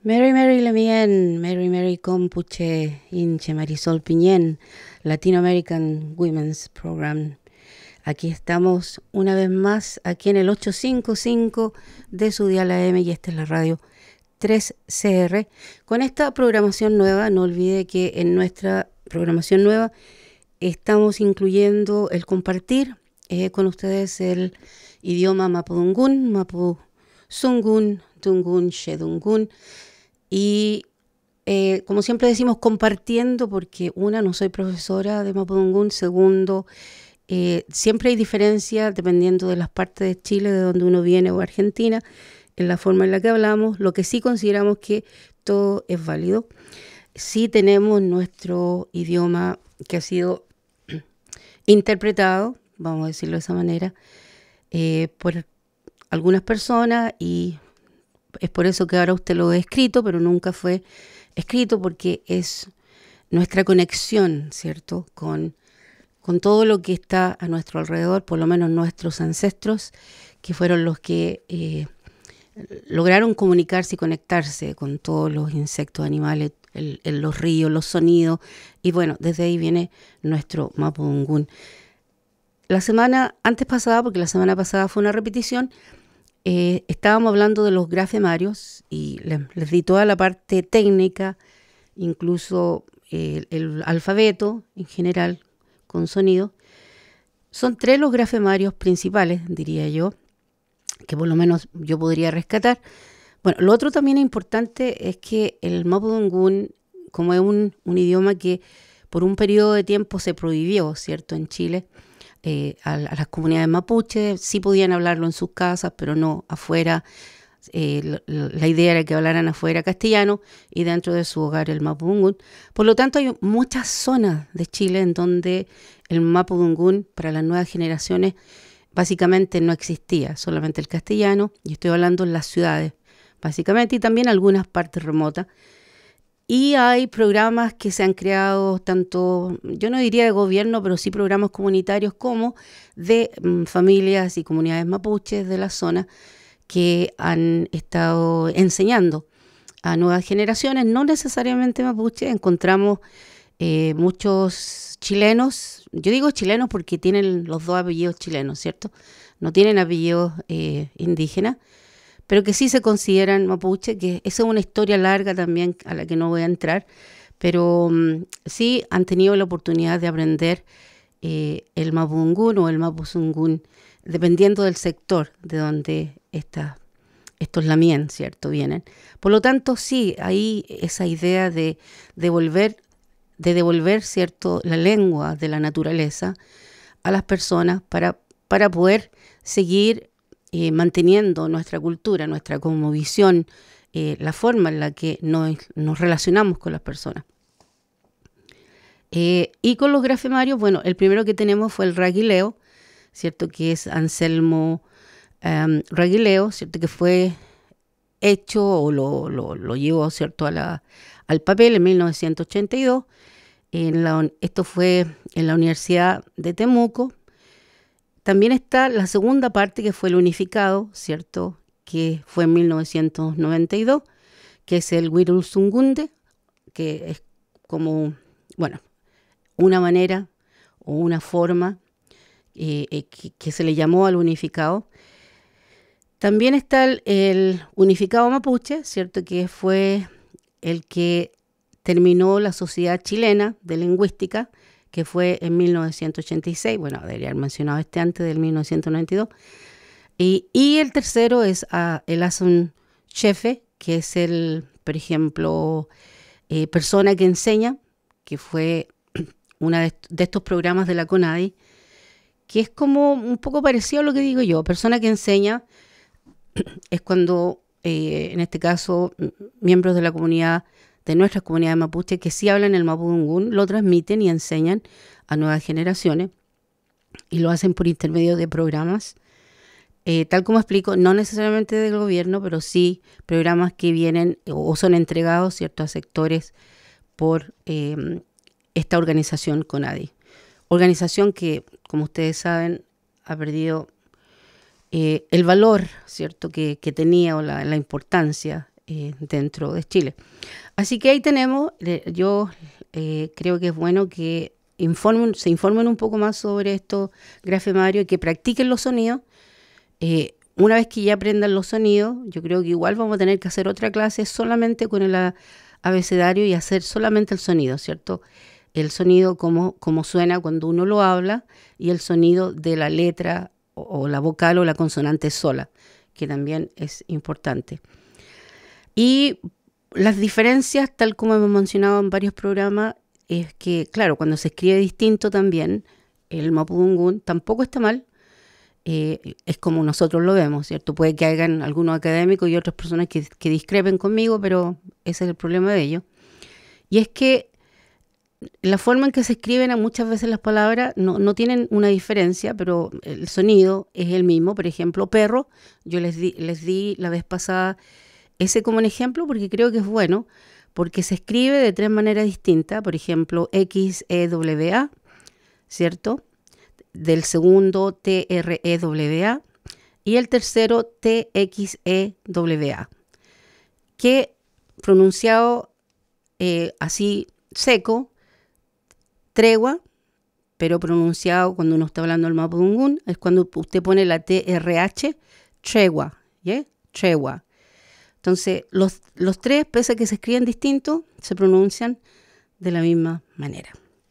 Mary Mary Lemien, Mary Mary Compuche, Inche Marisol Piñén, Latino American Women's Program. Aquí estamos una vez más, aquí en el 855 de su dial AM, y esta es la radio 3CR. Con esta programación nueva, no olvide que en nuestra programación nueva estamos incluyendo el compartir con ustedes el idioma mapudungun, mapuzungun, tungun, shedungun. Y como siempre decimos, compartiendo, porque una, no soy profesora de mapudungun, segundo, siempre hay diferencia dependiendo de las partes de Chile, de donde uno viene, o Argentina, en la forma en la que hablamos. Lo que sí consideramos que todo es válido. Sí tenemos nuestro idioma que ha sido interpretado, vamos a decirlo de esa manera, por algunas personas, y es por eso que ahora usted lo ve escrito, pero nunca fue escrito, porque es nuestra conexión, ¿cierto?, con todo lo que está a nuestro alrededor, por lo menos nuestros ancestros, que fueron los que lograron comunicarse y conectarse con todos los insectos, animales, los ríos, los sonidos, y bueno, desde ahí viene nuestro mapudungun. La semana antes pasada, porque la semana pasada fue una repetición, estábamos hablando de los grafemarios y les di toda la parte técnica, incluso el alfabeto en general con sonido. Son 3 los grafemarios principales, diría yo, que por lo menos yo podría rescatar. Bueno, lo otro también importante es que el mapudungun, como es un idioma que por un periodo de tiempo se prohibió, ¿cierto?, en Chile, a las comunidades mapuches, sí podían hablarlo en sus casas, pero no afuera. La idea era que hablaran afuera castellano y dentro de su hogar el mapudungun. Por lo tanto, hay muchas zonas de Chile en donde el mapudungun para las nuevas generaciones básicamente no existía, solamente el castellano, y estoy hablando en las ciudades básicamente, y también algunas partes remotas. Y hay programas que se han creado, tanto, yo no diría de gobierno, pero sí programas comunitarios, como de familias y comunidades mapuches de la zona, que han estado enseñando a nuevas generaciones, no necesariamente mapuches. Encontramos muchos chilenos, yo digo chilenos porque tienen los 2 apellidos chilenos, ¿cierto? No tienen apellidos indígenas, pero que sí se consideran mapuche, que esa es una historia larga también a la que no voy a entrar, pero sí han tenido la oportunidad de aprender el mapudungun o el mapuzungun, dependiendo del sector de donde estos lamien, ¿cierto?, vienen. Por lo tanto, sí, hay esa idea de devolver, ¿cierto?, la lengua de la naturaleza a las personas para poder seguir manteniendo nuestra cultura, nuestra cosmovisión, la forma en la que nos relacionamos con las personas. Y con los grafemarios, bueno, el primero que tenemos fue el raguileo, ¿cierto?, que es Anselmo Raguileo, ¿cierto?, que fue hecho o lo llevó, ¿cierto?, al papel en 1982. Esto fue en la Universidad de Temuco. También está la segunda parte, que fue el unificado, ¿cierto?, que fue en 1992, que es el Wirulsungunde, que es como, bueno, una manera o una forma que se le llamó al unificado. También está el unificado mapuche, ¿cierto?, que fue el que terminó la Sociedad Chilena de Lingüística, que fue en 1986. Bueno, debería haber mencionado este antes, del 1992. Y el tercero es el Asun Chefe, que es por ejemplo, persona que enseña, que fue una de estos programas de la CONADI, que es como un poco parecido a lo que digo yo. Persona que enseña es cuando, en este caso, miembros de la comunidad, de nuestras comunidades mapuche, que sí hablan el mapudungun, lo transmiten y enseñan a nuevas generaciones, y lo hacen por intermedio de programas, tal como explico, no necesariamente del gobierno, pero sí programas que vienen o son entregados, ¿cierto?, a sectores por esta organización CONADI. Organización que, como ustedes saben, ha perdido el valor, ¿cierto?, que tenía, o la importancia dentro de Chile. Así que ahí tenemos, yo creo que es bueno que se informen un poco más sobre estos grafemarios y que practiquen los sonidos. Una vez que ya aprendan los sonidos, yo creo que igual vamos a tener que hacer otra clase solamente con el abecedario y hacer solamente el sonido, ¿cierto? El sonido como suena cuando uno lo habla y el sonido de la letra o la vocal o la consonante sola, que también es importante. Y las diferencias, tal como hemos mencionado en varios programas, es que, claro, cuando se escribe distinto también, el mapudungún tampoco está mal, es como nosotros lo vemos, ¿cierto? Puede que hayan algunos académicos y otras personas que discrepen conmigo, pero ese es el problema de ellos. Y es que la forma en que se escriben muchas veces las palabras no tienen una diferencia, pero el sonido es el mismo. Por ejemplo, perro, yo les di la vez pasada ese como un ejemplo porque creo que es bueno, porque se escribe de 3 maneras distintas. Por ejemplo, XEWA, ¿cierto? Del segundo TREWA y el tercero TXEWA, que pronunciado así seco, tregua, pero pronunciado cuando uno está hablando del mapudungún, es cuando usted pone la TRH, tregua, ¿yeah? Tregua. Entonces, los 3, pese a que se escriben distintos, se pronuncian de la misma manera.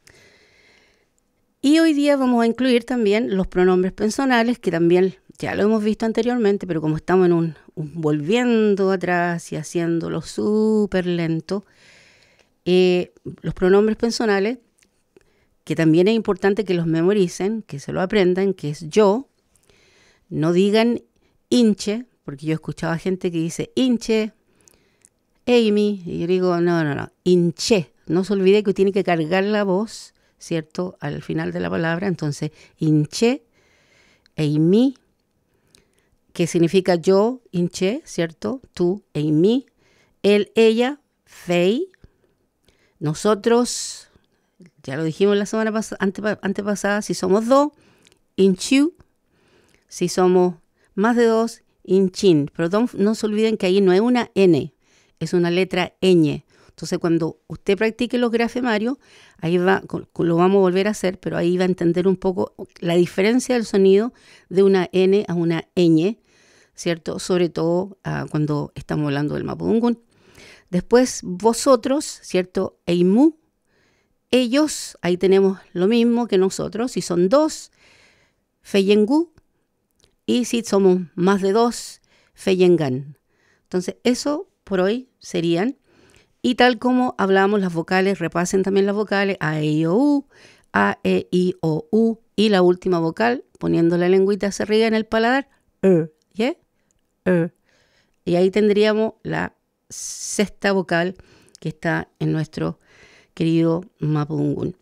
Y hoy día vamos a incluir también los pronombres personales, que también ya lo hemos visto anteriormente, pero como estamos en un volviendo atrás y haciéndolo súper lento, los pronombres personales, que también es importante que los memoricen, que se lo aprendan, que es yo. No digan hinche, porque yo he escuchado a gente que dice hinche, Amy, y yo digo no, hinche. No se olvide que tiene que cargar la voz, ¿cierto? Al final de la palabra, entonces hinche, Amy, que significa yo, hinche, ¿cierto? Tú, Amy, él, ella, fei, nosotros, ya lo dijimos la semana antepasada, si somos 2, inchu, si somos más de 2, inchin. Pero no se olviden que ahí no es una N, es una letra ñ. Entonces, cuando usted practique los grafemarios, ahí lo vamos a volver a hacer, pero ahí va a entender un poco la diferencia del sonido de una N a una ñ, ¿cierto? Sobre todo cuando estamos hablando del mapudungún. Después, vosotros, ¿cierto? Eimu, ellos, ahí tenemos lo mismo que nosotros. Si son 2, feyengu, y si somos más de 2, feyengan. Entonces, eso por hoy serían. Y tal como hablamos las vocales, repasen también las vocales A, E, I, O, U, A, E, I, O, U, y la última vocal, poniendo la lengüita hacia arriba en el paladar, ¿yeah? Y ahí tendríamos la 6ª vocal que está en nuestro querido mapudungún.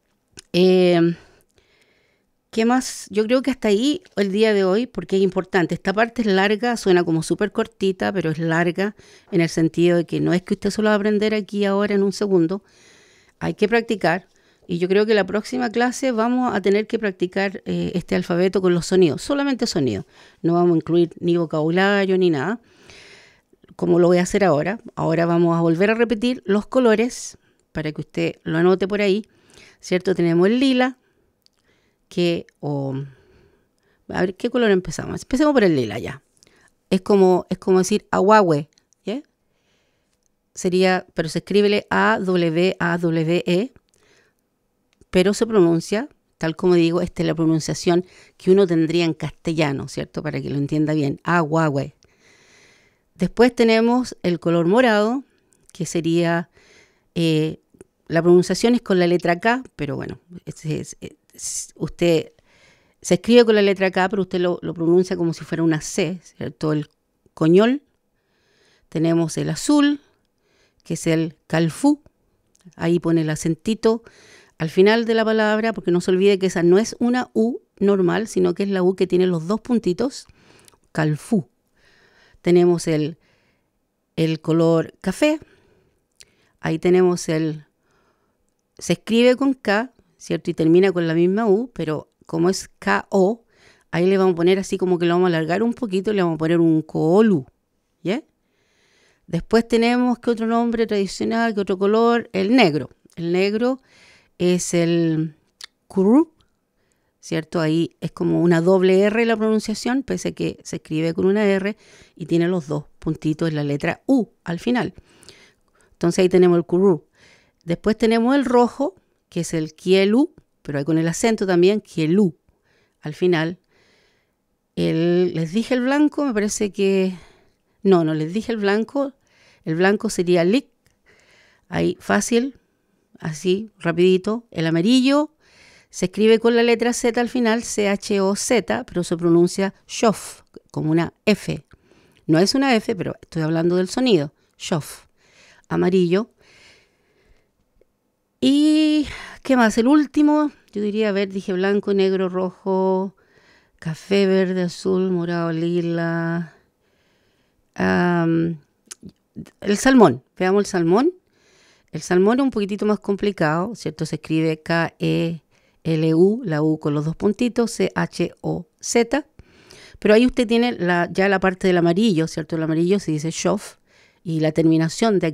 ¿Qué más? Yo creo que hasta ahí el día de hoy, porque es importante. Esta parte es larga, suena como súper cortita, pero es larga en el sentido de que no es que usted solo va a aprender aquí ahora en un segundo. Hay que practicar. Y yo creo que la próxima clase vamos a tener que practicar este alfabeto con los sonidos, solamente sonidos. No vamos a incluir ni vocabulario ni nada, como lo voy a hacer ahora. Ahora vamos a volver a repetir los colores para que usted lo anote por ahí, ¿cierto? Tenemos el lila, a ver, ¿qué color empezamos? Empecemos por el lila ya. Es como decir aguahue, ¿yeah? Sería, pero se escribe A-W-A-W-E, pero se pronuncia, tal como digo, esta es la pronunciación que uno tendría en castellano, ¿cierto? Para que lo entienda bien, aguahue. Después tenemos el color morado, que sería, la pronunciación es con la letra K, pero bueno, usted se escribe con la letra K, pero usted lo pronuncia como si fuera una C, ¿cierto? El coñol. Tenemos el azul, que es el calfú. Ahí pone el acentito al final de la palabra, porque no se olvide que esa no es una U normal, sino que es la U que tiene los 2 puntitos. Calfú. Tenemos el color café. Ahí tenemos se escribe con K, ¿cierto? Y termina con la misma U, pero como es K-O, ahí le vamos a poner así como que lo vamos a alargar un poquito y le vamos a poner un coolu, ¿ya? Después tenemos que otro nombre tradicional, que otro color, el negro. El negro es el curú, ¿cierto? Ahí es como una doble R la pronunciación, pese a que se escribe con una R y tiene los dos puntitos en la letra U al final. Entonces ahí tenemos el curú. Después tenemos el rojo, que es el kielu, pero ahí con el acento también, kielu, al final. Les dije el blanco, me parece que... No les dije el blanco. El blanco sería lic, ahí fácil, así, rapidito. El amarillo se escribe con la letra Z al final, C-H-O-Z, pero se pronuncia shof, como una F. No es una F, pero estoy hablando del sonido. Shof, amarillo. ¿Y qué más? El último, yo diría, a ver, dije blanco, negro, rojo, café, verde, azul, morado, lila. El salmón, veamos el salmón. El salmón es un poquitito más complicado, ¿cierto? Se escribe K-E-L-U, la U con los dos puntitos, C-H-O-Z. Pero ahí usted tiene ya la parte del amarillo, ¿cierto? El amarillo se dice shof y la terminación de